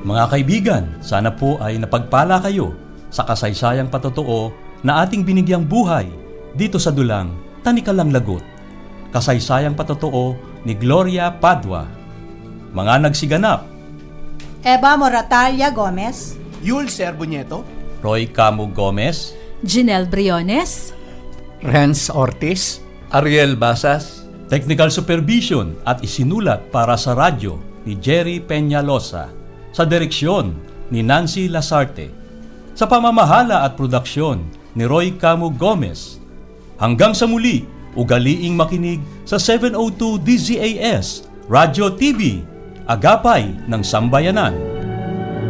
Mga kaibigan, sana po ay napagpala kayo sa kasaysayang patotoo na ating binigyang buhay dito sa dulang Tanikalang Lagut. Kasaysayang patotoo ni Gloria Padua. Mga nagsiganap: Eva Moratalia Gomez, Yul Serbuñeto, Roy Camu Gomez, Janelle Briones, Renz Ortiz, Ariel Basas. Technical Supervision at isinulat para sa radyo ni Jerry Peñalosa. Sa direksyon ni Nancy Lasarte. Sa pamamahala at produksyon ni Roy Camu Gomez. Hanggang sa muli, ugaliing makinig sa 702 DZAS, Radyo TV, Agapay ng Sambayanan.